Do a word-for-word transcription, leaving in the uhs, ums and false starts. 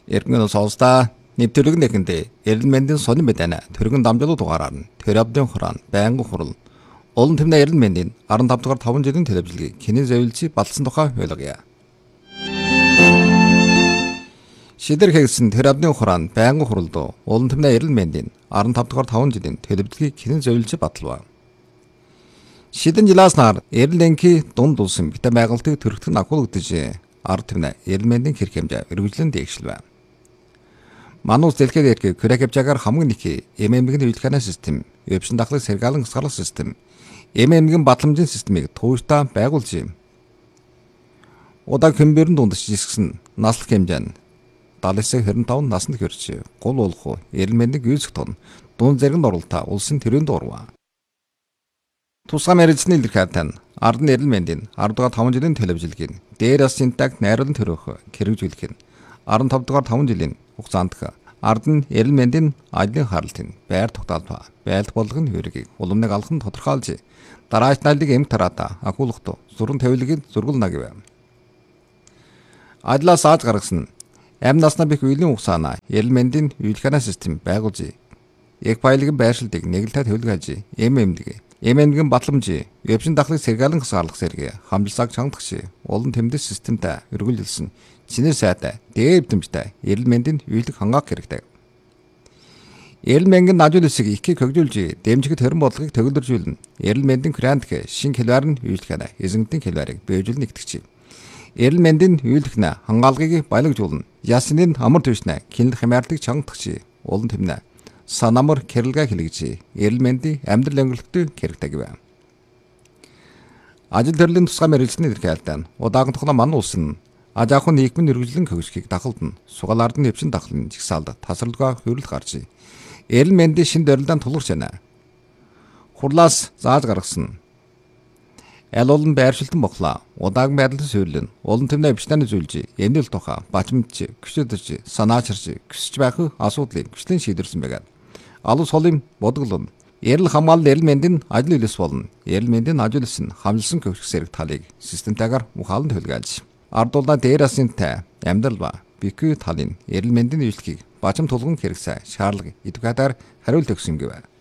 Иргэн сонсдаа нэвтрүүлэг нэгэндээ эрдэнэ мэндийн сонин мэдэнэ төргөн дамжуулалт дугаараар нь төр авдын хураан байнгын хурал олон тэмнэ эрдэнэ мэндийн арван тав дугаар таван жилийн телевизлийг кино зөвлөж батлсан тухай ойлгоё. Шидэр хэлсэн төр авдын хураан байнгын хуралд олон тэмнэ эрдэнэ мэндийн арван тав дугаар таван жилийн телевизлийг кино зөвлөж батлав. Шидэн жилаас нар эрдэнэки дунд улсын битэ байгуултыг төрөлтөн агуулгадж ард тэмнэ эрдэнэ мэндийн хэрэг хэмжээ өргөжлөн дээгшлэв. Манус дэлхийд ирэх Кракевжагаар хамгийн их эмэмгийн үйлчлэхэнэ систем, өвчин дахлах сэргаалan хасгаалах систем, эмэмгийн батламжийн системийг тууштай байгуулж юм. Удааг хэмбэрэн дундч жисгсэн наслах хэмжээ нь далисаа хэрэв таван наснд хүрч гол болох эрдэнэ мэндийг үйлсэх тун дунд зэрэг оролтоо улсын төрөнд орваа. Тусгай мэрэгжлийн илэрхийлэлт нь ард нь эрдэнэ мэндийн арав дугаар таван жилийн телевизлэгийн дээр асинтаг найруулан төрөх хэрэгжүүлэх нь арван тав дугаар таван жилийн хугацаанд ард нь эрдэнэ мэндийн ажлын харалтын байр тогтоолт байлт болгоны хөрөгийг уламныг алхан тодорхойлж дараач найлыг эмх тараата агуулгад зургийн тавилгыг зургуулна гэв. Ажлаас ааж гаргасан амь наснаа бих үеийн хугацаана эрдэнэ мэндийн үйлчлэхэнэ систем байгуулж яг файлын байршилтыг нэгэлтэй тавилгааж эмэмдэг эмэмгийн батламж өвчин дахлыг сэргаалan хасгаалах сэргээ хамжилсаг чангадагч олон тэмдэг системтэй өргөлжилсэн чинэр сайтай дээр дэмжтэй эрдэнэ мэндийн үйлчлэх хангаах хэрэгтэй. Эрдэнэ мэндийн ажил хэсэг ихийг хөгжүүлж дэмжихэд хорин бодлогыг төгөлдржүүлнэ. Эрдэнэ мэндийн грантх шин хэлбэр нь үйлчлэхэнэ эзэнтийн хэлбэрийг бийжүүл нэгтгэж. Эрдэнэ мэндийн үйлчлэхнэ хангаалгыг баялагжуулна. Ясны амар төвшнэ кинэлх хямаарлыг чангадагч олон тэмнэ санамар кэрэлгэ хэлгэж эрдэнэ мэндийн амьдрал өнгөлөлтөд хэрэгтэй гэв. Ажил төрлийн тусгай мэргэжлийн илэрхийлэлт удаагийн тухлаа ман улс нь аж ахуйн нийгмийн өргөжлөн хөгжихийг дахалдан сугаал ардны өвчин дахлын жигсаалд тасралгаа хөрөлт гарч эрдэнэ мэндийн шин дөрөлдөнд тулгарч байна. Хурлаас зааж гаргасан аль олон байршилтан боглоо удаагийн байрлалын суйрлын олон тэмнэ өвчтөний зүйлж энэл тухай бачимдч гүшүүдэрч санаачирч гүсэж байх асуудлыг гүшлийн шийдэрсэн байгаад алус холын бодглон эрэл хамгаалал эрдэнэ мэндийн ажил үйлс болно. Эрдэнэ мэндийн ажил үйлс нь хамжилсан хөгжих зэрэг талыг системтайгаар ухаалан төлгөөлж ард улаан дээр асинтай амьдрал ба бикүү талын эрдэнэ мэндийн үйлчлэгийг бачим тулгын хэрэгсай шаардлага эдвокатаар хариулт өгсөн гэв.